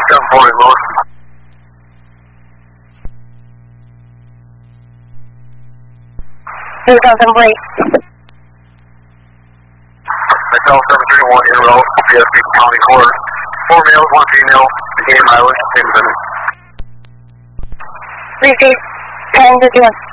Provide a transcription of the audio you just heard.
740 Lewis. Hotel 731 in row, PSP County Court. 4 males, 1 female, the game mileage, same as 3 feet, 10 to 2.